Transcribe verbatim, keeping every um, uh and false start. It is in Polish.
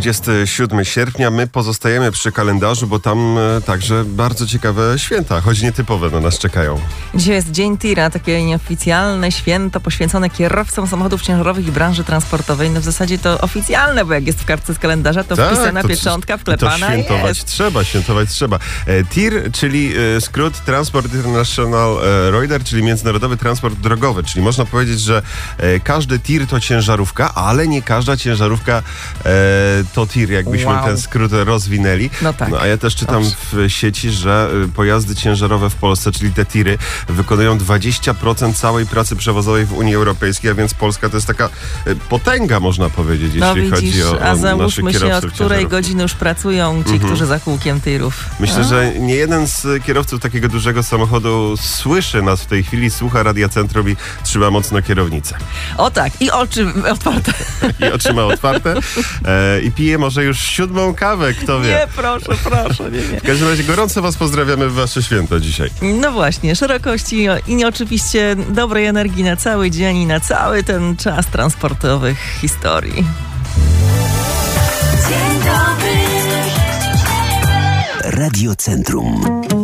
dwudziestego siódmego sierpnia. My pozostajemy przy kalendarzu, bo tam e, także bardzo ciekawe święta, choć nietypowe na nas czekają. Dzisiaj jest Dzień Tira, takie nieoficjalne święto poświęcone kierowcom samochodów ciężarowych i branży transportowej. No w zasadzie to oficjalne, bo jak jest w kartce z kalendarza, to tak, wpisana to, pieczątka, to wklepana świętować jest. trzeba, świętować trzeba. E, T I R, czyli e, skrót Transport International e, Rider, czyli Międzynarodowy Transport Drogowy, czyli można powiedzieć, że e, każdy T I R to ciężarówka, ale nie każda ciężarówka e, to T I R, jakbyśmy Wow. ten skrót rozwinęli. No tak. No, a ja też czytam Dobrze. w sieci, że e, pojazdy ciężarowe w Polsce, czyli te T I R-y, wykonują dwadzieścia procent całej pracy przewozowej w Unii Europejskiej, a więc Polska to jest taka e, potęga, można powiedzieć, No jeśli widzisz, chodzi o, o a naszych załóżmy się, od kierowców której ciężarówki. godziny już pracują ci, którzy za kółkiem tirów. Myślę, że nie jeden z kierowców takiego dużego samochodu słyszy nas w tej chwili, słucha Radia Centrum i trzyma mocno kierownicę. O tak, i oczy otwarte. I otrzyma otwarte e, i pije może już siódmą kawę, kto wie. Nie, proszę, proszę, nie, nie. W każdym razie gorąco was pozdrawiamy w wasze święto dzisiaj. No właśnie, szerokości i oczywiście dobrej energii na cały dzień i na cały ten czas transportowych historii. Radio Centrum.